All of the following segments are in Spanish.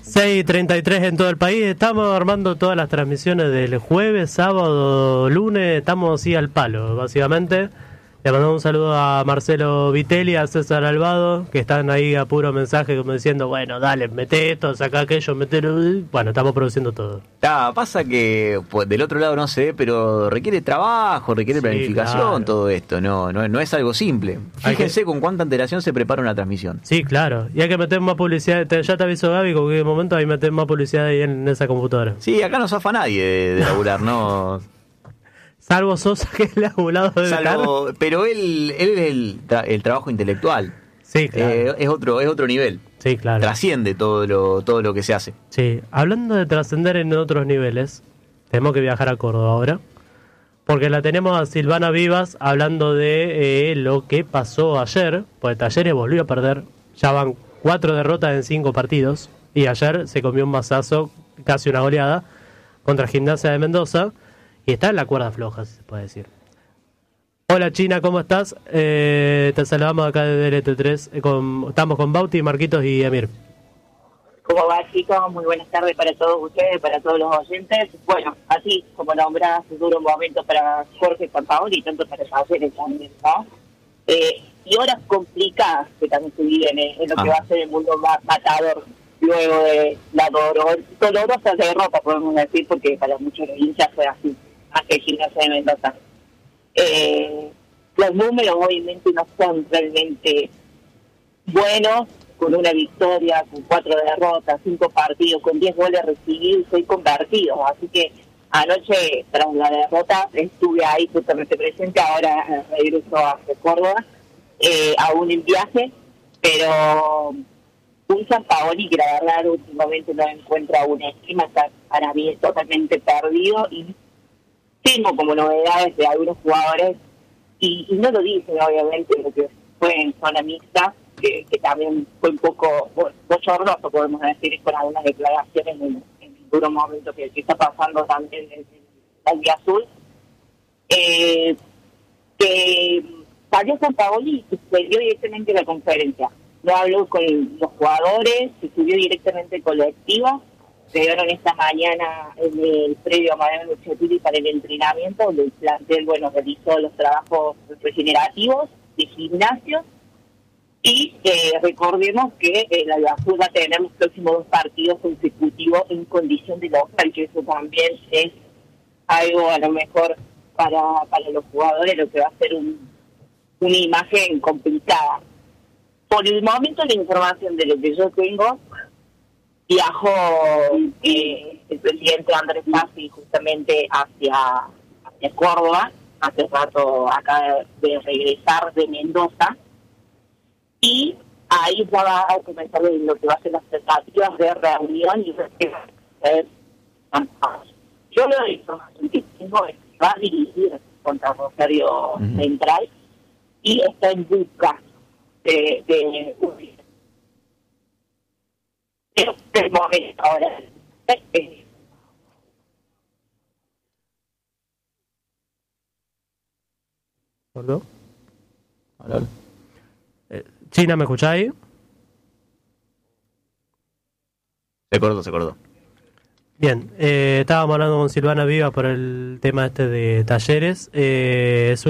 6:33 en todo el país. Estamos armando todas las transmisiones del jueves, sábado, lunes. Estamos así al palo, básicamente. Le mandamos un saludo a Marcelo Vitelli, a César Albado, que están ahí a puro mensaje como diciendo, bueno, dale, mete esto, saca aquello, metelo. Bueno, estamos produciendo todo. Pasa que pues, del otro lado no sé, pero requiere trabajo, requiere planificación, claro. Todo esto, no es algo simple. Fíjense con cuánta antelación se prepara una transmisión. Sí, claro, y hay que meter más publicidad. Ya te aviso, Gaby, que en qué momento hay que meter más publicidad ahí en esa computadora. Sí, acá no zafa nadie de laburar, ¿no? Salvo Sosa, que es el abulado de pero él es el trabajo intelectual. Sí, claro. Es otro nivel. Sí, claro. Trasciende todo lo que se hace. Sí, hablando de trascender en otros niveles, tenemos que viajar a Córdoba ahora, porque la tenemos a Silvana Vivas hablando de lo que pasó ayer, porque Talleres volvió a perder, ya van 4 derrotas en 5 partidos, y ayer se comió un mazazo, casi una goleada, contra Gimnasia de Mendoza, y está en la cuerda floja, si se puede decir. Hola China, ¿cómo estás? Te saludamos acá desde LT3. Estamos con Bauti, Marquitos y Emir. ¿Cómo va, chicos? Muy buenas tardes para todos ustedes, para todos los oyentes. Bueno, así como nombrás, duro momento para Jorge Sampaoli y tanto para Talleres también, ¿no? Y horas complicadas que también se viven en lo que va a ser el mundo matador luego de la dolorosa derrota, podemos decir, porque para muchos hinchas fue así, hacia el Gimnasia de Mendoza. Los números obviamente no son realmente buenos, con una victoria, con 4 derrotas, 5 partidos, con 10 goles recibidos y 6 convertidos, así que anoche tras la derrota estuve ahí justamente presente, ahora regreso hacia Córdoba, aún en viaje, pero un Sampaoli que la verdad últimamente no encuentra una esquema, está para mí totalmente perdido, y tengo como novedades de algunos jugadores, y no lo dicen obviamente, porque fue en zona mixta, que también fue un poco bochornoso, podemos decir, con algunas declaraciones en el duro momento que está pasando también en el Día Azul, que salió Sampaoli y se dio directamente la conferencia. No habló con los jugadores, se subió directamente colectiva. Se dieron esta mañana en el previo a Mariano Luchetini para el entrenamiento, donde el plantel, realizó los trabajos regenerativos de gimnasio. Y recordemos que la Azul va a tener los próximos 2 partidos consecutivos en condición de local, que eso también es algo a lo mejor para los jugadores, lo que va a ser una imagen complicada. Por el momento, la información de lo que yo tengo, viajó el presidente Andrés Fassi justamente hacia Córdoba, hace rato acaba de regresar de Mendoza, y ahí ya va a comenzar lo que va a ser las expectativas de reunión y yo la información que tengo es que va a dirigir contra Rosario Central y está en busca de el momento ahora. ¿Perdón? China, ¿me escucháis? Se cortó. Bien, estábamos hablando con Silvana Vivas por el tema de Talleres. Es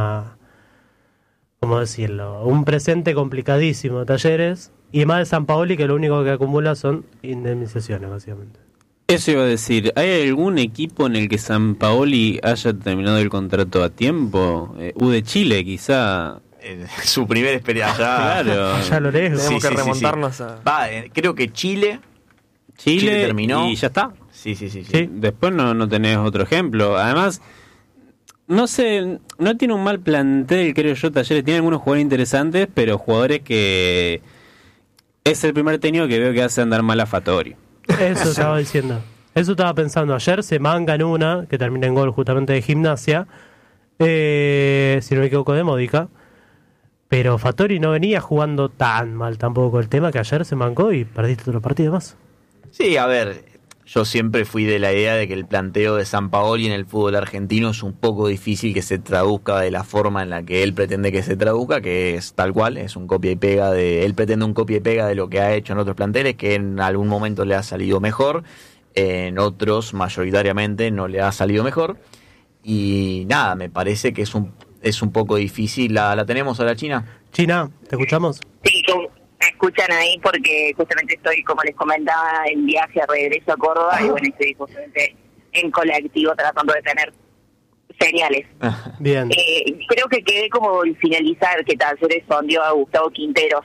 ¿cómo decirlo? Un presente complicadísimo de Talleres, y más de Sampaoli, que lo único que acumula son indemnizaciones, básicamente. Eso iba a decir, ¿hay algún equipo en el que Sampaoli haya terminado el contrato a tiempo? De Chile, quizá. Su primera experiencia. Claro. Ya lo lees. Tenemos que remontarnos a... creo que Chile terminó. Y ya está. Sí. Después no tenés otro ejemplo. Además, no sé, no tiene un mal plantel, creo yo, Talleres. Tiene algunos jugadores interesantes, pero jugadores que... Es el primer técnico que veo que hace andar mal a Fattori. Eso estaba diciendo. Eso estaba pensando. Ayer se manga en una, que termina en gol justamente de Gimnasia. Si no me equivoco, de Módica. Pero Fattori no venía jugando tan mal tampoco. El tema que ayer se mancó y perdiste otro partido más. Sí, a ver, Yo siempre fui de la idea de que el planteo de Sampaoli en el fútbol argentino es un poco difícil que se traduzca de la forma en la que él pretende que se traduzca, que es tal cual, es un copia y pega él pretende un copia y pega de lo que ha hecho en otros planteles, que en algún momento le ha salido mejor, en otros mayoritariamente no le ha salido mejor, y nada, me parece que es un poco difícil. ¿La tenemos a la China? China, ¿te escuchamos? Sí, me escuchan ahí porque justamente estoy, como les comentaba, en viaje a regreso a Córdoba y bueno, estoy justamente en colectivo tratando de tener señales. Bien. Creo que quedé como el finalizar que Talleres sondió a Gustavo Quinteros,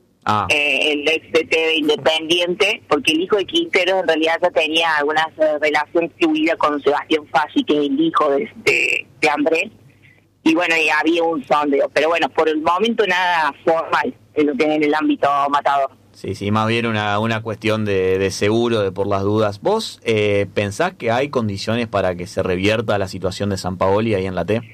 el ex DT de Independiente, porque el hijo de Quinteros en realidad ya tenía algunas relaciones fluidas con Sebastián Fassi, que es el hijo de Andrés, y bueno, y había un sondeo, pero bueno, por el momento nada formal en lo que es en el ámbito matador. Sí, más bien una cuestión de seguro, de por las dudas. ¿Vos pensás que hay condiciones para que se revierta la situación de Sampaoli ahí en la T?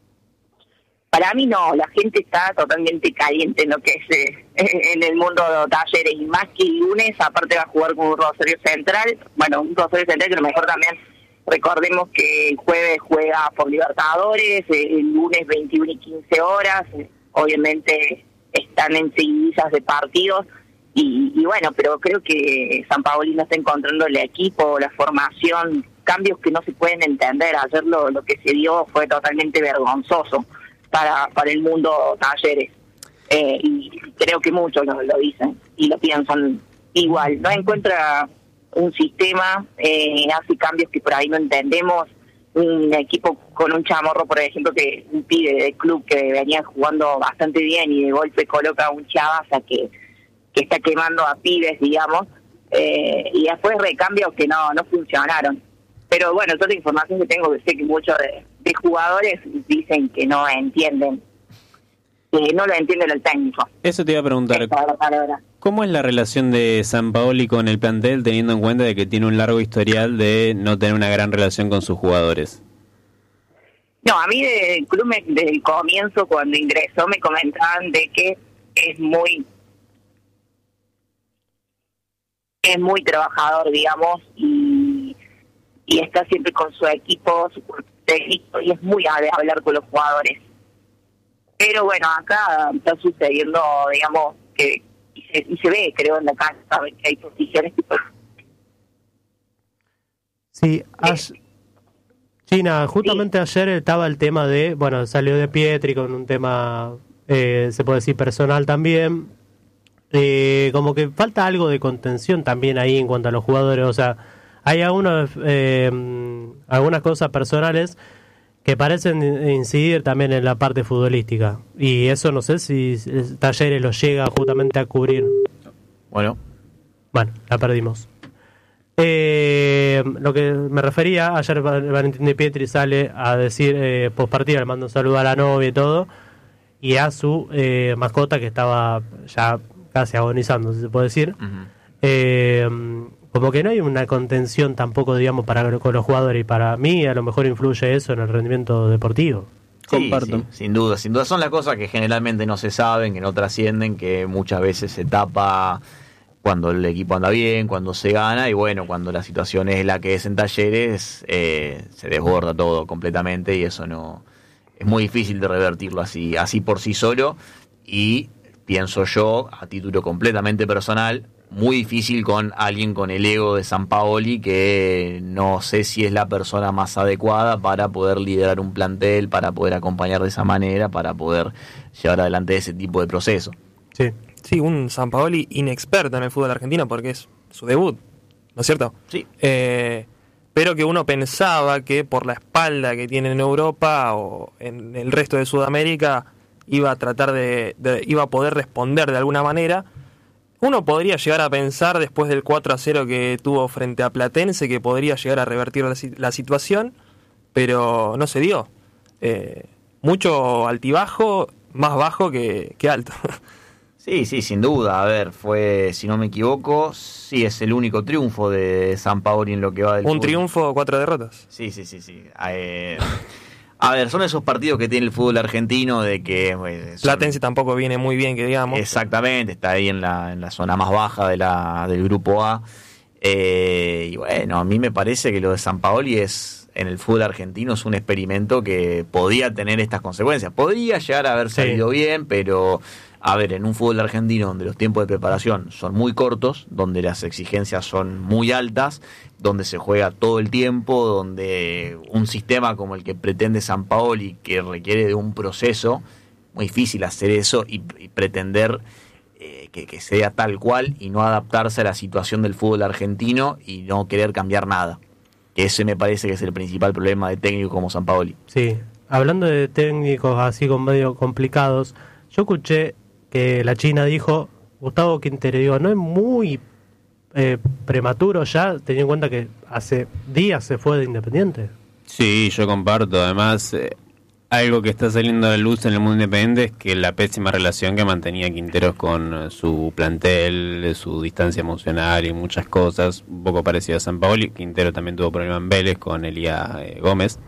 Para mí no, la gente está totalmente caliente en lo que es en el mundo de Talleres, y más que el lunes, aparte va a jugar con un Rosario Central, bueno, un Rosario Central que a lo mejor también, recordemos que el jueves juega por Libertadores, el lunes 21 y 15 horas, obviamente están en seguidillas de partidos, y bueno, pero creo que Sampaoli no está encontrando el equipo, la formación, cambios que no se pueden entender. Ayer lo que se dio fue totalmente vergonzoso para el mundo Talleres, y creo que muchos lo dicen y lo piensan igual. No encuentra un sistema, hace cambios que por ahí no entendemos. Un equipo con un Chamorro, por ejemplo, que un pibe del club que venía jugando bastante bien y de golpe coloca a un Chavaza que está quemando a pibes, digamos, y después recambios que no funcionaron. Pero bueno, toda la información que tengo, que sé que muchos de jugadores dicen que no entienden, que no lo entienden el técnico. Eso te iba a preguntar. ¿Cómo es la relación de Sampaoli con el plantel, teniendo en cuenta de que tiene un largo historial de no tener una gran relación con sus jugadores? No, a mí del club, desde el comienzo, cuando ingresó, me comentaban de que es muy trabajador, digamos, y está siempre con su equipo, su técnico, y es muy de hablar con los jugadores. Pero bueno, acá está sucediendo, digamos, que y se ve, creo, en la cancha, que hay posiciones que... Sí, China, justamente ayer estaba el tema de, bueno, salió de Pietri con un tema, se puede decir, personal también. Como que falta algo de contención también ahí en cuanto a los jugadores. O sea, hay algunas cosas personales que parecen incidir también en la parte futbolística, y eso no sé si Talleres lo llega justamente a cubrir. Bueno, la perdimos. Lo que me refería, ayer Valentín de Pietri sale a decir, post partida, le mando un saludo a la novia y todo, y a su mascota, que estaba ya casi agonizando, si se puede decir. Uh-huh. Como que no hay una contención tampoco, digamos, con los jugadores, y para mí a lo mejor influye eso en el rendimiento deportivo. Sí, comparto. Sí, sin duda son las cosas que generalmente no se saben, que no trascienden, que muchas veces se tapa cuando el equipo anda bien, cuando se gana, y bueno, cuando la situación es la que es en Talleres, se desborda todo completamente, y eso no es muy difícil de revertirlo así por sí solo. Y pienso yo, a título completamente personal, muy difícil con alguien con el ego de Sampaoli, que no sé si es la persona más adecuada para poder liderar un plantel, para poder acompañar de esa manera, para poder llevar adelante ese tipo de proceso. Sí, un Sampaoli inexperto en el fútbol argentino, porque es su debut, ¿no es cierto? Sí. Pero que uno pensaba que por la espalda que tiene en Europa o en el resto de Sudamérica iba a tratar iba a poder responder de alguna manera. Uno podría llegar a pensar, después del 4-0 que tuvo frente a Platense, que podría llegar a revertir la situación, pero no se dio. Mucho altibajo, más bajo que alto. Sí, sin duda. A ver, fue, si no me equivoco, sí es el único triunfo de Sampaoli en lo que va del fútbol. Triunfo, 4 derrotas. Sí. A ver, son esos partidos que tiene el fútbol argentino de que... Platense tampoco viene muy bien, que digamos. Exactamente, está ahí en la zona más baja del grupo A. Y bueno, a mí me parece que lo de Sampaoli en el fútbol argentino es un experimento que podía tener estas consecuencias. Podría llegar a haber salido bien, pero a ver, en un fútbol argentino donde los tiempos de preparación son muy cortos, donde las exigencias son muy altas, donde se juega todo el tiempo, donde un sistema como el que pretende Sampaoli, que requiere de un proceso, muy difícil hacer eso y pretender que sea tal cual y no adaptarse a la situación del fútbol argentino y no querer cambiar nada. Ese me parece que es el principal problema de técnicos como Sampaoli. Sí, hablando de técnicos así con medio complicados, yo escuché que la China dijo, Gustavo Quintero, digo, no es muy prematuro ya, teniendo en cuenta que hace días se fue de Independiente. Sí, yo comparto. Además, algo que está saliendo a la luz en el mundo independiente es que la pésima relación que mantenía Quinteros con su plantel, su distancia emocional y muchas cosas, un poco parecido a Sampaoli. Quintero también tuvo problemas en Vélez con Elías Gómez.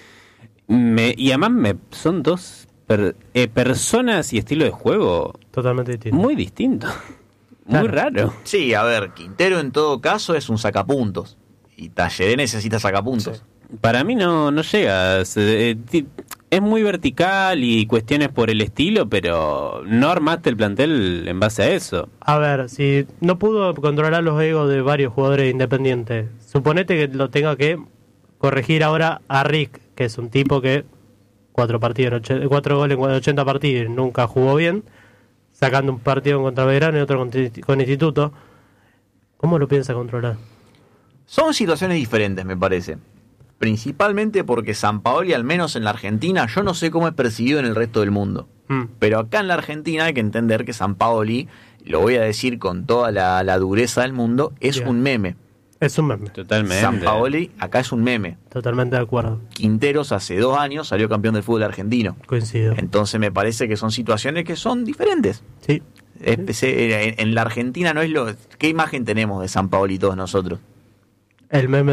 Y además son dos personas y estilo de juego totalmente distinto. Muy distinto. Muy raro. Sí, a ver, Quintero en todo caso es un sacapuntos. Y Talleres necesita sacapuntos. Sí. Para mí no llega. Es muy vertical y cuestiones por el estilo, pero no armaste el plantel en base a eso. A ver, si no pudo controlar los egos de varios jugadores independientes, suponete que lo tenga que corregir ahora a Rick, que es un tipo que 4 goles en 80 partidos, nunca jugó bien, sacando un partido contra Belgrano y otro con Instituto. ¿Cómo lo piensa controlar? Son situaciones diferentes, me parece. Principalmente porque Sampaoli, al menos en la Argentina, yo no sé cómo es percibido en el resto del mundo. Pero acá en la Argentina hay que entender que Sampaoli, lo voy a decir con toda la dureza del mundo, es un meme. Es un meme. Totalmente. Sampaoli acá es un meme. Totalmente de acuerdo. Quinteros hace 2 años salió campeón del fútbol argentino. Coincido. Entonces me parece que son situaciones que son diferentes. Sí. En la Argentina no es lo... ¿Qué imagen tenemos de Sampaoli todos nosotros? El meme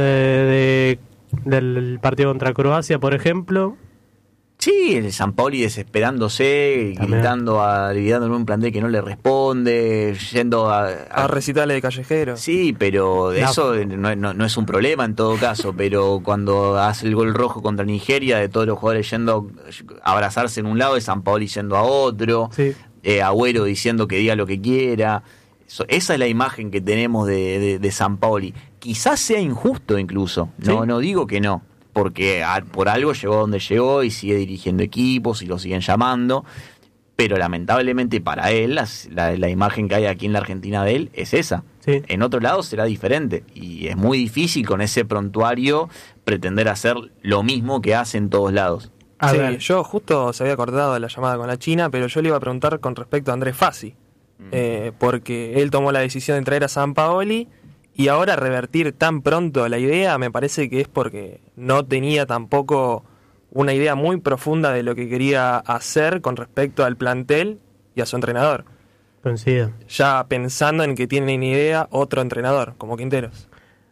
del partido contra Croacia, por ejemplo. Sí, el Sampaoli desesperándose, gritando en un plantel que no le responde, yendo a recitales de callejeros. Sí, pero eso no es un problema en todo caso, pero cuando hace el gol rojo contra Nigeria, de todos los jugadores yendo a abrazarse en un lado y Sampaoli yendo a otro, sí. Agüero diciendo que diga lo que quiera. Esa es la imagen que tenemos de Sampaoli. Quizás sea injusto incluso, no digo que no, porque por algo llegó donde llegó y sigue dirigiendo equipos y lo siguen llamando, pero lamentablemente para él la imagen que hay aquí en la Argentina de él es esa. Sí. En otro lado será diferente y es muy difícil con ese prontuario pretender hacer lo mismo que hace en todos lados. Sí, yo justo se había acordado de la llamada con la China, pero yo le iba a preguntar con respecto a Andrés Fassi, porque él tomó la decisión de traer a Sampaoli y ahora revertir tan pronto la idea me parece que es porque no tenía tampoco una idea muy profunda de lo que quería hacer con respecto al plantel y a su entrenador. Coincido. Ya pensando en que tiene ni idea otro entrenador, como Quinteros.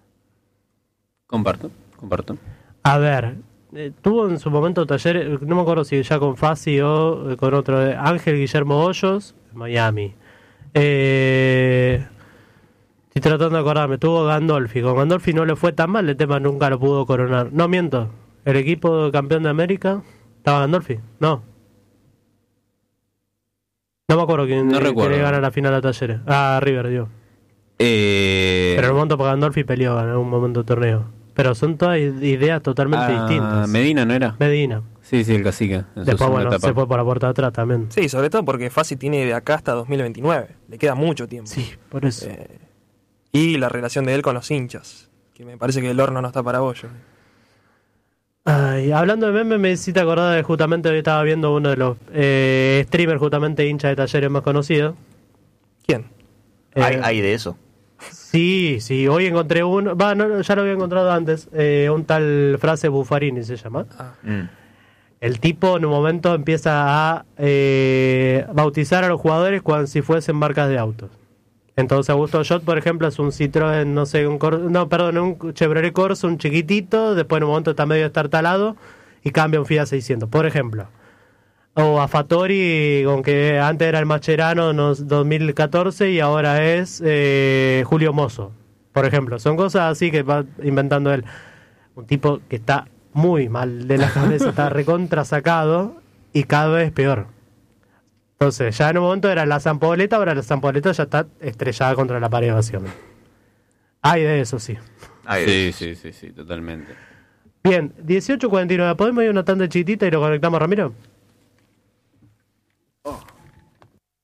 Comparto. A ver, tuvo en su momento Talleres, no me acuerdo si ya con Fassi o con otro, Ángel Guillermo Hoyos, en Miami. Estoy tratando de acordarme, tuvo Gandolfi. Con Gandolfi no le fue tan mal, el tema nunca lo pudo coronar. No miento, el equipo campeón de América estaba Gandolfi, no me acuerdo quién le gana la final a Talleres. River, digo. Pero en el momento para Gandolfi peleó en algún momento del torneo. Pero son todas ideas totalmente distintas. Medina, ¿no era? Medina. Sí, el cacique. Después, se fue por la puerta de atrás también. Sí, sobre todo porque Fassi tiene de acá hasta 2029. Le queda mucho tiempo. Sí, por eso. Y la relación de él con los hinchas, que me parece que el horno no está para bollo. Ay, hablando de memes, me hiciste acordar de justamente hoy estaba viendo uno de los streamers justamente hinchas de Talleres más conocidos. ¿Quién? ¿Hay de eso? Sí, hoy encontré uno, ya lo había encontrado antes, un tal Frase Buffarini se llama. El tipo en un momento empieza a bautizar a los jugadores como si fuesen marcas de autos. Entonces Augusto Jot, por ejemplo, es un Citroën, un Chevrolet Corsa, un chiquitito, después en un momento está medio estartalado y cambia un Fiat 600, por ejemplo. O a Fattori, aunque antes era el Mascherano 2014 y ahora es Julio Mozo. Por ejemplo, son cosas así que va inventando él. Un tipo que está muy mal de la cabeza, está recontra sacado y cada vez peor. Entonces, ya en un momento era la Zampoleta, ahora la Zampoleta ya está estrellada contra la pared, básicamente. Hay de eso, sí. Sí, totalmente. Bien, 18:49. ¿Podemos ir una tanda chiquitita y lo conectamos a Ramiro?